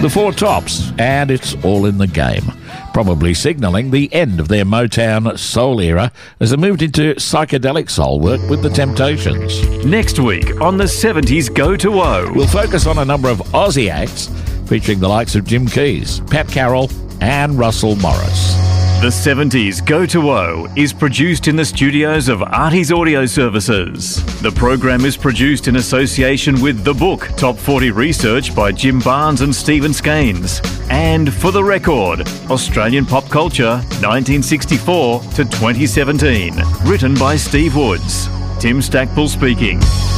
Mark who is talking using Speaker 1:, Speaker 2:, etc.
Speaker 1: The Four Tops, and It's All in the Game, probably signalling the end of their Motown soul era as they moved into psychedelic soul work with The Temptations.
Speaker 2: Next week on the 70s Go to O,
Speaker 1: We'll focus on a number of Aussie acts featuring the likes of Jim Keys, Pat Carroll and Russell Morris.
Speaker 2: The 70s Go to O is produced in the studios of Artie's Audio Services. The program is produced in association with The Book, Top 40 Research by Jim Barnes and Stephen Scaines. And For the Record, Australian Pop Culture 1964 to 2017. Written by Steve Woods. Tim Stackpole speaking.